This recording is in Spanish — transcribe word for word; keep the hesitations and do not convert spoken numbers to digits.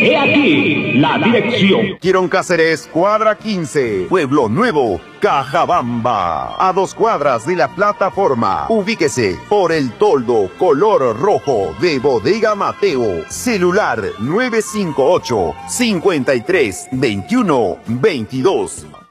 He aquí la dirección. Quirón Cáceres, cuadra quince, Pueblo Nuevo, Cajabamba. A dos cuadras de la plataforma. Ubíquese por el toldo color rojo de Bodega Mateo. Celular nueve cinco ocho, cinco tres, dos uno, dos dos.